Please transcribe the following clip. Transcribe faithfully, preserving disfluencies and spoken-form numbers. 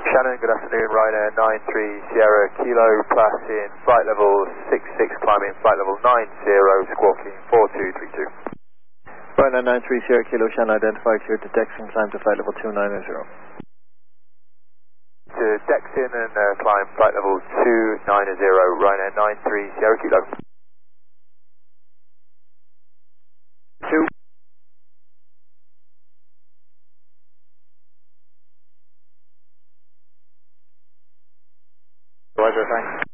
Shannon, good afternoon, Ryanair nine three Sierra Kilo, plus in flight level six six, climbing flight level nine zero, squawking four two three two. Ryanair nine three Sierra Kilo, Shannon identified here to Dexon, climb to flight level two nine zero. To Dexon and uh, climb flight level two nine zero, Ryanair nine three Sierra Kilo. two. Roger, thanks.